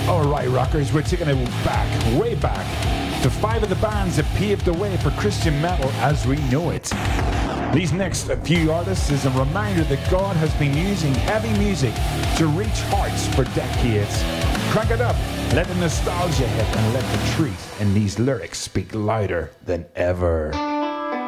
Alright, rockers, we're taking it back, way back, to 5 of the bands that paved the way for Christian metal as we know it. These next few artists is a reminder that God has been using heavy music to reach hearts for decades. Crank it up, let the nostalgia hit, and let the truth in these lyrics speak louder than ever.